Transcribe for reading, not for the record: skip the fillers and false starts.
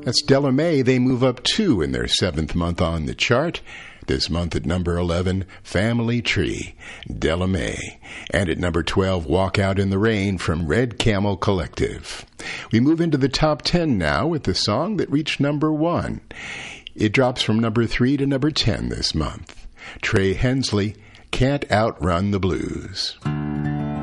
That's Della Mae. They move up 2 in their 7th month on the chart. This month at number 11, Family Tree, Della Mae. And at number 12, Walk Out in the Rain from Red Camel Collective. We move into the top 10 now with the song that reached number 1. It drops from number 3 to number 10 this month. Trey Hensley, Can't Outrun the Blues.